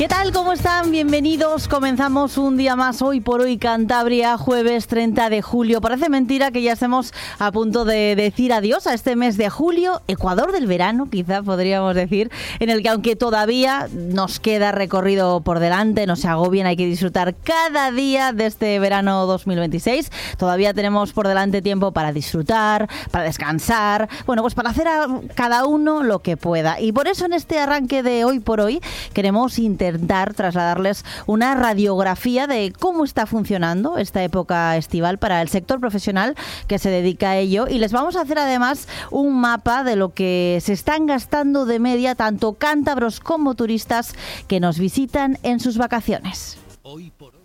¿Qué tal? ¿Cómo están? Bienvenidos. Comenzamos un día más Hoy por Hoy Cantabria, jueves 30 de julio. Parece mentira que ya estemos a punto de decir adiós a este mes de julio, Ecuador del verano, quizá podríamos decir, en el que aunque todavía nos queda recorrido por delante, no se agobien, hay que disfrutar cada día de este verano 2026. Todavía tenemos por delante tiempo para disfrutar, para descansar, bueno, pues para hacer a cada uno lo que pueda. Y por eso en este arranque de Hoy por Hoy queremos intentar trasladarles una radiografía de cómo está funcionando esta época estival para el sector profesional que se dedica a ello, y les vamos a hacer además un mapa de lo que se están gastando de media tanto cántabros como turistas que nos visitan en sus vacaciones. Hoy por hoy.